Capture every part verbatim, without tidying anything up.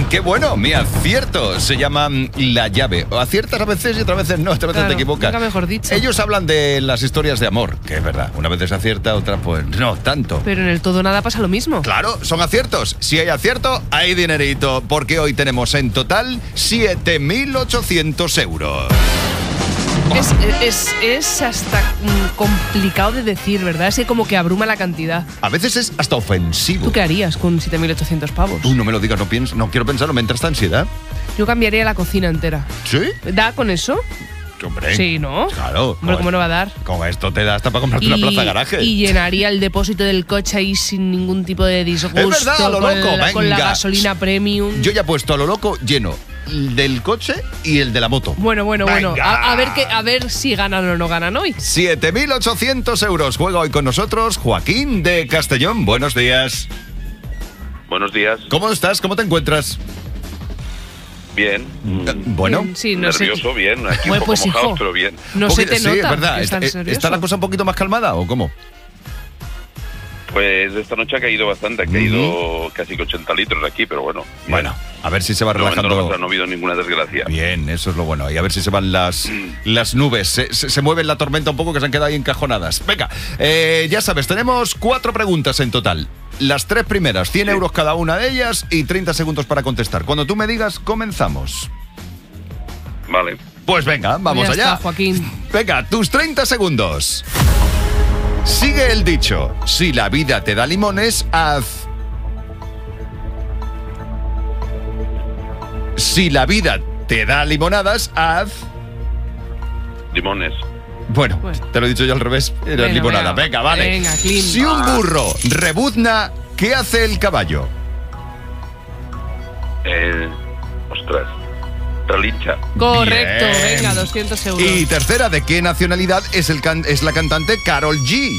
qué bueno, mi acierto se llama La Llave. Aciertas a veces y otras veces no, otras veces Claro, te equivocas. nunca mejor dicho. Ellos hablan de las historias de amor, que es verdad. Una vez se acierta, otra pues no tanto. Pero en el todo nada pasa lo mismo. Claro, son aciertos. Si hay acierto, hay dinerito, porque hoy tenemos en total siete mil ochocientos euros. Es, es, es hasta mm, complicado de decir, ¿verdad? Es que como que abruma la cantidad. A veces es hasta ofensivo. ¿Tú qué harías con siete mil ochocientos pavos? Tú no me lo digas, no, pienso, no quiero pensarlo, me entra esta ansiedad. Yo cambiaría la cocina entera. ¿Sí? ¿Da con eso? Hombre, Sí, ¿no? Claro. Hombre, ¿cómo no va a dar? Con esto te da hasta para comprarte una plaza de garaje. Y llenaría el depósito del coche ahí sin ningún tipo de disgusto. Es verdad, a lo con loco, la, con la venga. gasolina premium. Yo ya he puesto a lo loco lleno el del coche y el de la moto. Bueno, bueno, Venga. bueno. A, a ver que, a ver si ganan o no ganan hoy. siete mil ochocientos euros. Juega hoy con nosotros Joaquín de Castellón. Buenos días. Buenos días. ¿Cómo estás? ¿Cómo te encuentras? Bien. Bueno. Mm, Sí, no Nervioso, sé. bien. Aquí Bueno, un poco pues, mojado, hijo, pero bien. No se Poquito- te sí, nota. es verdad. que ¿Está, estás nervioso. ¿Está la cosa un poquito más calmada o cómo? Pues esta noche ha caído bastante, ha caído casi que ochenta litros aquí, pero bueno. bien. Bueno, a ver si se va De momento relajando. no, no ha habido ninguna desgracia. Bien, eso es lo bueno. Y a ver si se van las, las nubes. Se, se, se mueve la tormenta un poco, que se han quedado ahí encajonadas. Venga, eh, ya sabes, tenemos cuatro preguntas en total. Las tres primeras, cien Sí. euros cada una de ellas y treinta segundos para contestar. Cuando tú me digas, comenzamos. Vale. Pues venga, vamos Ya allá. está, Joaquín. Venga, tus treinta segundos. Sigue el dicho, si la vida te da limones, haz... Si la vida te da limonadas, haz... Limones. Bueno, Bueno. te lo he dicho yo al revés, era Venga, limonada. venga. Venga, vale. Venga, Clint. Si un burro rebuzna, ¿qué hace el caballo? Eh, ostras. Relincha. Correcto, Bien. venga, doscientos euros. Y tercera, ¿de qué nacionalidad es, el can- es la cantante Karol G?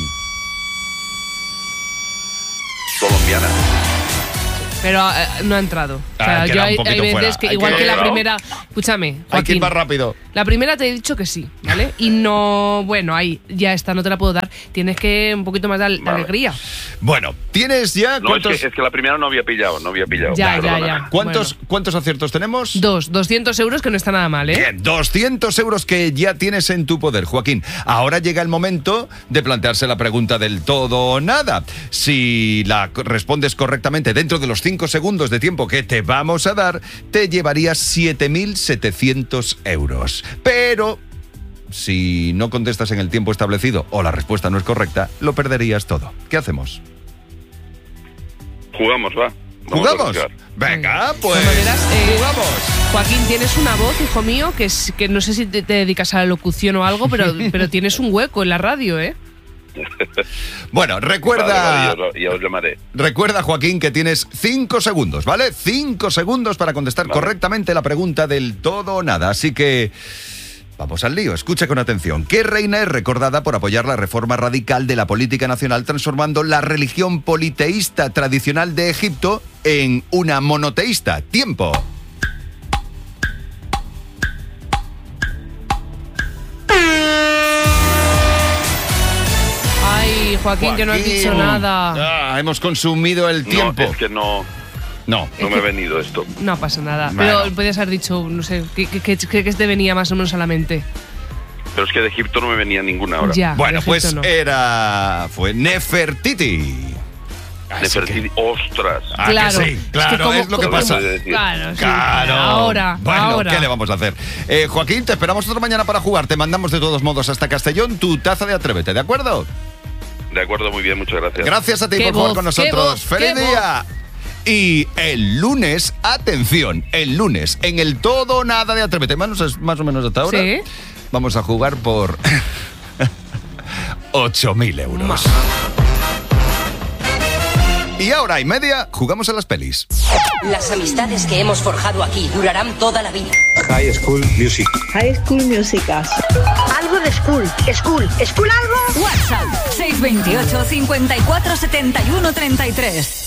Colombiana. Pero eh, no ha entrado. O Ah, sea, queda yo un hay, poquito hay veces fuera. que Hay igual que- que la ¿no? primera. Escúchame, Hay que ir Joaquín. más rápido. La primera te he dicho que sí, ¿vale? Y no, bueno, ahí ya está, no te la puedo dar. Tienes que un poquito más de, al- de Vale. alegría. Bueno, ¿tienes ya No, es cuántos, que, es que la primera no había pillado, no había pillado. Ya, ya, Perdóname. ya. cuántos, Bueno. cuántos aciertos tenemos? Dos, doscientos euros que no está nada mal, ¿eh? Bien, doscientos euros que ya tienes en tu poder, Joaquín. Ahora llega el momento de plantearse la pregunta del todo o nada. Si la co- respondes correctamente dentro de los cinco segundos de tiempo que te vamos a dar, te llevarías siete mil setecientos euros. Pero si no contestas en el tiempo establecido o la respuesta no es correcta, lo perderías todo. ¿Qué hacemos? Jugamos, va. Vamos a ¿Jugamos? buscar. Venga, De pues todas maneras, eh, jugamos. Joaquín, tienes una voz, hijo mío, que, es, que no sé si te, te dedicas a la locución o algo, pero, pero tienes un hueco en la radio, ¿eh? Bueno, recuerda... Vale, vale, ya, ya os llamaré. Recuerda, Joaquín, que tienes cinco segundos, ¿vale? Cinco segundos para contestar Vale. correctamente la pregunta del todo o nada. Así que vamos al lío. Escucha con atención. ¿Qué reina es recordada por apoyar la reforma radical de la política nacional, transformando la religión politeísta tradicional de Egipto en una monoteísta? Tiempo. Ay, Joaquín, que no has dicho Joaquín. nada. Ah, hemos consumido el tiempo. No, es que no, No. no me ha venido esto. No pasa nada. Bueno. Pero podías haber dicho, no sé, ¿qué, qué, qué- qué- qué te venía más o menos a la mente? Pero es que de Egipto no me venía ninguna ahora. Ya. Bueno, de pues Egipto no. era... Fue Nefertiti. Así Nefertiti, ostras. Ah, que Claro. sí, Es que claro, como- es lo que como- pasa. Puede decir. Claro, sí. Claro. Ahora, bueno, ahora. ¿qué le vamos a hacer? Eh, Joaquín, te esperamos otra mañana para jugar. Te mandamos de todos modos hasta Castellón tu taza de Atrévete, ¿de acuerdo? De acuerdo, muy bien, muchas gracias. Gracias a ti Qué por jugar voz, con qué nosotros. voz, ¡Feliz qué día! Y el lunes, atención, el lunes, en el todo o nada de Atrévete, más, más o menos hasta ahora, Sí. vamos a jugar por ocho mil euros. Y ahora y media, jugamos a las pelis. Las amistades que hemos forjado aquí durarán toda la vida. High School Music. High School Musical. Algo de school, school, school algo. WhatsApp seis dos ocho, cincuenta y cuatro, setenta y uno, treinta y tres.